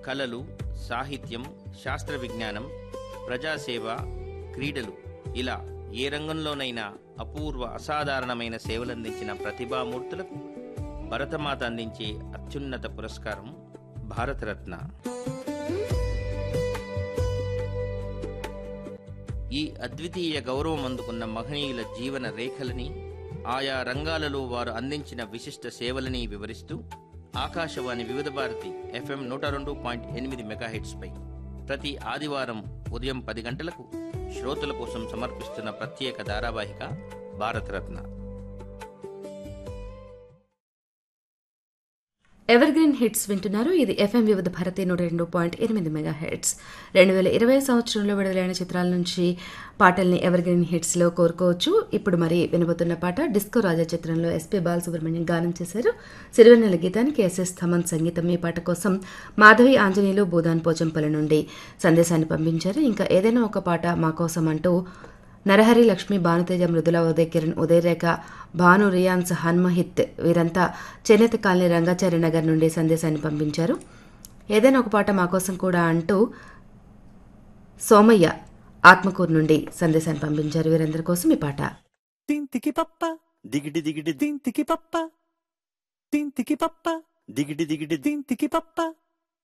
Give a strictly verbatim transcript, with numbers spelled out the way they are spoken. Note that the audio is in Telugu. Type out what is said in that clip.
కళలు, సాహిత్యం, శాస్త్ర విజ్ఞానం, ప్రజాసేవ, క్రీడలు ఇలా ఏ రంగంలోనైనా అపూర్వ అసాధారణమైన సేవలందించిన ప్రతిభామూర్తులకు భరతమాత అందించే అత్యున్నత పురస్కారం భారతరత్న. ఈ అద్వితీయ గౌరవం అందుకున్న మహనీయుల జీవన రేఖలని, ఆయా రంగాలలో వారు అందించిన విశిష్ట సేవలని వివరిస్తూ ఆకాశవాణి వివిధ భారతి ఎఫ్ఎం నూట రెండు పాయింట్ ఎనిమిది మెగాహెట్స్ పై ప్రతి ఆదివారం ఉదయం పది గంటలకు శ్రోతల కోసం సమర్పిస్తున్న ప్రత్యేక ధారావాహిక భారతరత్న. ఎవర్ గ్రీన్ హిట్స్ వింటున్నారు. ఇది ఎఫ్ఎం వివిధ భారతి నూట రెండు పాయింట్ ఎనిమిది మెగా హెడ్స్. రెండు వేల ఇరవై సంవత్సరంలో విడుదలైన చిత్రాల నుంచి పాటల్ని ఎవర్ గ్రీన్ హిట్స్ లో కోరుకోవచ్చు. ఇప్పుడు మరి వినబోతున్న పాట డిస్కో రాజా చిత్రంలో ఎస్పీ బాలసుబ్రహ్మణ్యం గానం చేశారు. సిరివెన్నెల గీతానికి ఎస్ఎస్ థమన్ సంగీతం. ఈ పాట కోసం మాధవి ఆంజనేయులు భూదాన్ పోచంపల్లి నుండి సందేశాన్ని పంపించారు. ఇంకా ఏదైనా ఒక పాట మా కోసం అంటూ నరహరి, లక్ష్మి, భానుతేజ, మృదుల, ఉదయ్ కిరణ్, ఉదయరేఖ, భాను, రియాన్స్, హన్మహిత్ వీరంతా చేనేత కాలనీ రంగాచార్య నగర్ నుండి సందేశాన్ని పంపించారు. ఏదైనా ఒక పాట మా కోసం కూడా అంటూ సోమయ్య ఆత్మకూరు నుండి సందేశాన్ని పంపించారు. వీరందరి కోసం ఈ పాట. తింతికి పప్ప దిగిడి దిగిడి తింతికి పప్ప తింతికి పప్ప దిగిడి దిగిడి తింతికి పప్ప